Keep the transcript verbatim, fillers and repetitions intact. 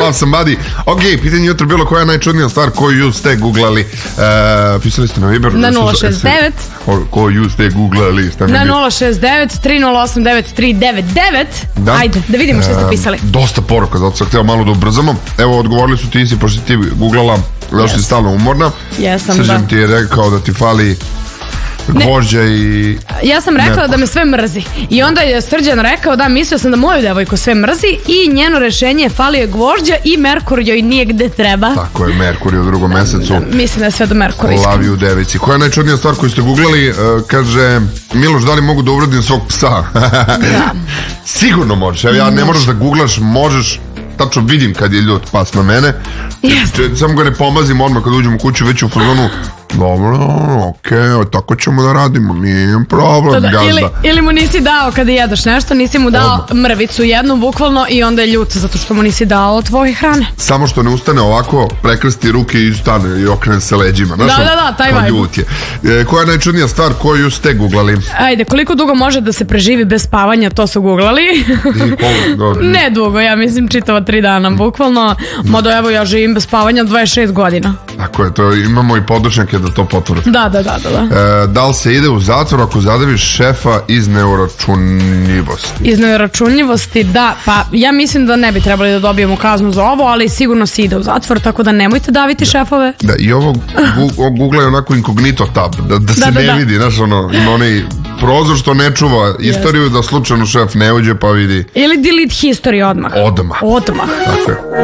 Imao sam badi. Ok, pitanje jutro bilo koja je najčudnija stvar koju ste googlali. Uh, pisali ste na Viber? Na nula šest devet Koju ste googlali? Na nula šest devet tri nula osam devet tri devet devet. Da? Ajde, da vidimo što ste pisali. Uh, dosta poruka, zato sam htio malo da ubrzamo. Evo, odgovorili su ti si, pošto ti googlala, zašto si stalno umorna. Jesam, Srđan da. ti je rekao da ti fali gvožđa i... Ja sam rekla da me sve mrzi. I onda je Srđan rekao da mislio sam da moju devojku sve mrzi i njeno rešenje je falio gvožđa i Merkur joj nije gde treba. Tako je, Merkur je u drugom mesecu. Da, mislim da je sve do Merkura. Lavi u devici. Koja je najčudnija stvar koju ste googlali? Uh, kaže, Miloš, da li mogu da uvredim svog psa? Da. Sigurno možeš. Evo, ja ne moraš da googlaš, možeš. Tačno vidim kad je ljut pas na mene. Yes. Samo ga ne pomazim odmah kad uđem u kuću, već u fazonu. Dobro, okej, okay, tako ćemo da radimo, nije problem, da, da, gazda. Ili, ili mu nisi dao kada jedeš nešto, nisi mu dao Odmah. mrvicu jednu, bukvalno, i onda je ljut zato što mu nisi dao tvoje hrane. Samo što ne ustane ovako, prekrsti ruke i stane i okrene se leđima. Znaš, da, da, da, taj vibe. Ljut je. E, koja je najčudnija stvar koju ste googlali? Ajde, koliko dugo može da se preživi bez spavanja, to su googlali. Ne dugo, ja mislim čitava tri dana, bukvalno. Modo, evo, ja živim bez spavanja dvadeset šest godina. Tako je, to imamo i podočnjake da to potvrde. Da, da, da, da. E, da li se ide u zatvor ako zadaviš šefa iz neuračunljivosti? Iz neuračunljivosti, da. Pa ja mislim da ne bi trebali da dobijemo kaznu za ovo, ali sigurno se ide u zatvor, tako da nemojte daviti da. šefove. Da, i ovo Google je onako inkognito tab, da, da se da, da, ne da. vidi, znaš, ono, ima onaj prozor što ne čuva istoriju, yes. da slučajno šef ne uđe pa vidi. Ili delete history odmah. Odmah. Odmah. Tako je.